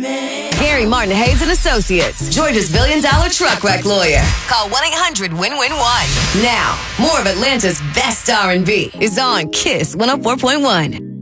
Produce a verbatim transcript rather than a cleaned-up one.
Gary Martin Hayes and Associates, Georgia's billion dollar truck wreck lawyer. Call one eight hundred win win one. Now, more of Atlanta's best R and B is on Kiss one oh four point one.